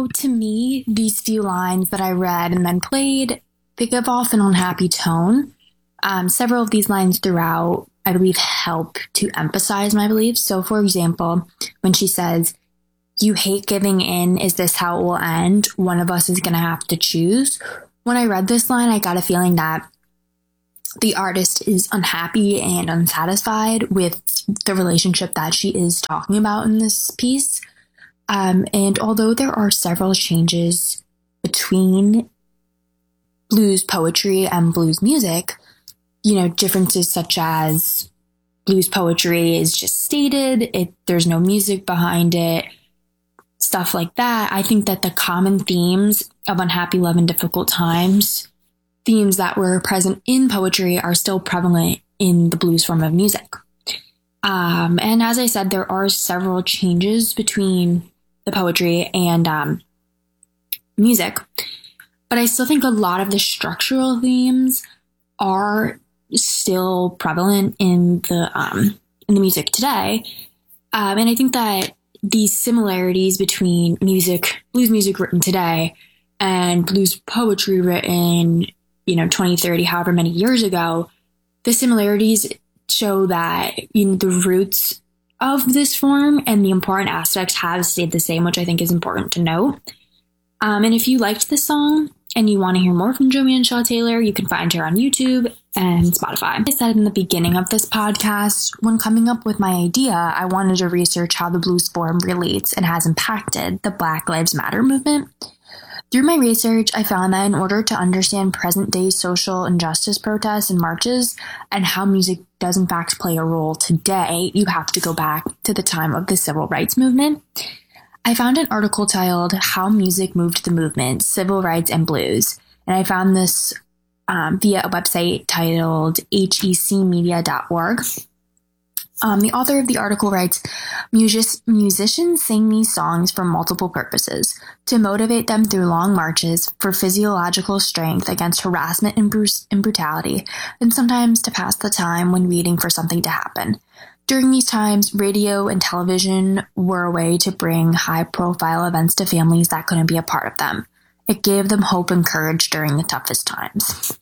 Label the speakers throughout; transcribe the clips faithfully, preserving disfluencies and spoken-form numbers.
Speaker 1: So to me, these few lines that I read and then played, they give off an unhappy tone. Um, several of these lines throughout, I believe, help to emphasize my beliefs. So for example, when she says, "You hate giving in, is this how it will end? One of us is going to have to choose." When I read this line, I got a feeling that the artist is unhappy and unsatisfied with the relationship that she is talking about in this piece. Um, and although there are several changes between blues poetry and blues music, you know, differences such as blues poetry is just stated, it, there's no music behind it, stuff like that. I think that the common themes of unhappy love and difficult times, themes that were present in poetry, are still prevalent in the blues form of music. Um, and as I said, there are several changes between the poetry and um, music, but I still think a lot of the structural themes are still prevalent in the um, in the music today. Um, and I think that these similarities between music, blues music written today and blues poetry written, you know, twenty, thirty, however many years ago, the similarities show that, you know, the roots of this form and the important aspects have stayed the same, which I think is important to note. Um, and if you liked this song and you want to hear more from Joanne Shaw Taylor, you can find her on YouTube and Spotify. I said in the beginning of this podcast, when coming up with my idea, I wanted to research how the blues form relates and has impacted the Black Lives Matter movement. Through my research, I found that in order to understand present-day social injustice protests and marches and how music does in fact play a role today, you have to go back to the time of the civil rights movement. I found an article titled "How Music Moved the Movement, Civil Rights and Blues," and I found this um, via a website titled H E C media dot org. Um, the author of the article writes, Music- musicians sing these songs for multiple purposes: to motivate them through long marches, for physiological strength against harassment and, bru- and brutality, and sometimes to pass the time when waiting for something to happen. During these times, radio and television were a way to bring high-profile events to families that couldn't be a part of them. It gave them hope and courage during the toughest times.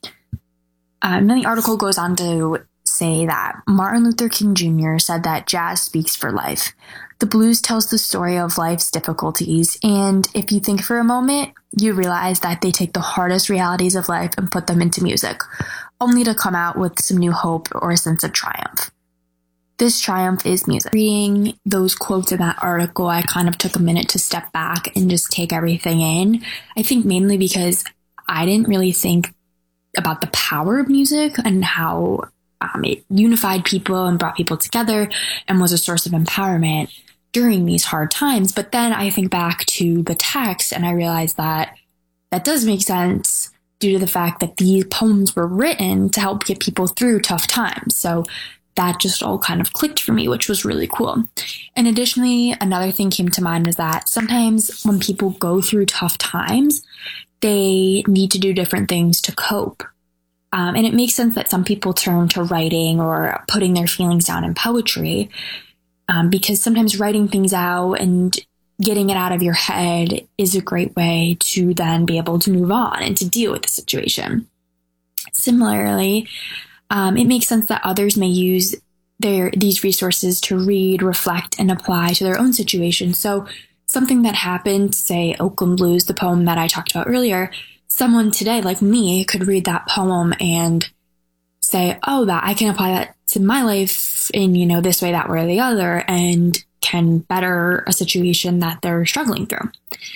Speaker 1: Um, then the article goes on to say that Martin Luther King Junior said that jazz speaks for life. The blues tells the story of life's difficulties, and if you think for a moment, you realize that they take the hardest realities of life and put them into music, only to come out with some new hope or a sense of triumph. This triumph is music. Reading those quotes in that article, I kind of took a minute to step back and just take everything in. I think mainly because I didn't really think about the power of music and how um, it unified people and brought people together and was a source of empowerment during these hard times. But then I think back to the text and I realized that that does make sense due to the fact that these poems were written to help get people through tough times. So that just all kind of clicked for me, which was really cool. And additionally, another thing came to mind is that sometimes when people go through tough times, they need to do different things to cope. Um, and it makes sense that some people turn to writing or putting their feelings down in poetry, um, because sometimes writing things out and getting it out of your head is a great way to then be able to move on and to deal with the situation. Similarly, Um, it makes sense that others may use their these resources to read, reflect, and apply to their own situation. So something that happened, say Oakland Blues, the poem that I talked about earlier, someone today like me could read that poem and say, oh, that I can apply that to my life in, you know, this way, that way, or the other, and can better a situation that they're struggling through.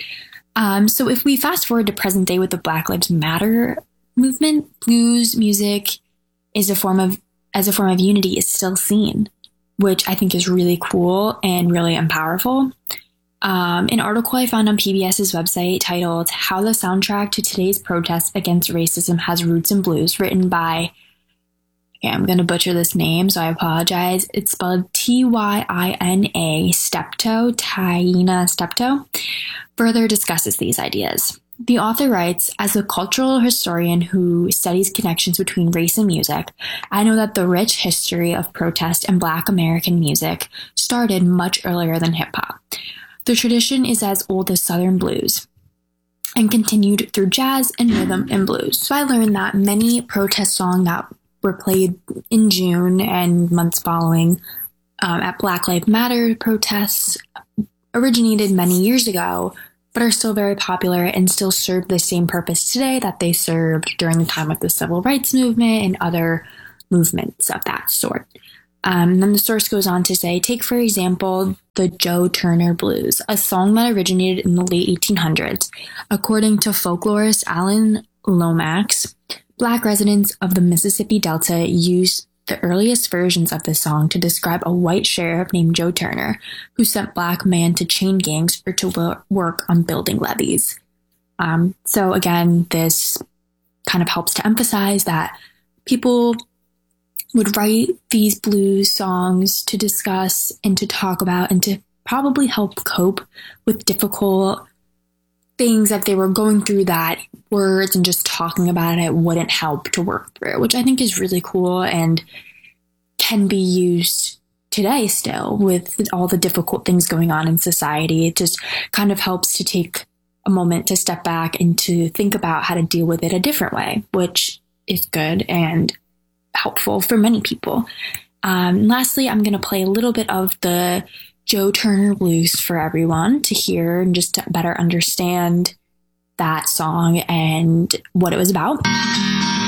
Speaker 1: Um, so if we fast forward to present day with the Black Lives Matter movement, blues music is a form of, as a form of unity is still seen, which I think is really cool and really powerful. Um, an article I found on PBS's website titled How the Soundtrack to Today's Protests Against Racism Has Roots in Blues, written by, okay, I'm going to butcher this name, so I apologize. It's spelled T Y I N A Steptoe, Taina Steptoe, further discusses these ideas. The author writes, as a cultural historian who studies connections between race and music, I know that the rich history of protest and Black American music started much earlier than hip-hop. The tradition is as old as Southern blues. and continued through jazz and rhythm and blues. So I learned that many protest songs that were played in June and months following um, at Black Lives Matter protests originated many years ago, but are still very popular and still serve the same purpose today that they served during the time of the Civil Rights Movement and other movements of that sort. Um, and then the source goes on to say, take, for example, the Joe Turner Blues, a song that originated in the late eighteen hundreds. According to folklorist Alan Lomax, Black residents of the Mississippi Delta used the earliest versions of the song to describe a white sheriff named Joe Turner, who sent Black men to chain gangs or to work on building levees. Um, so again, this kind of helps to emphasize that people would write these blues songs to discuss and to talk about and to probably help cope with difficult things that they were going through that words and just talking about it wouldn't help to work through, which I think is really cool and can be used today still with all the difficult things going on in society. It just kind of helps to take a moment to step back and to think about how to deal with it a different way, which is good and helpful for many people. Um, lastly, I'm going to play a little bit of the Joe Turner Blues for everyone to hear and just to better understand that song and what it was about.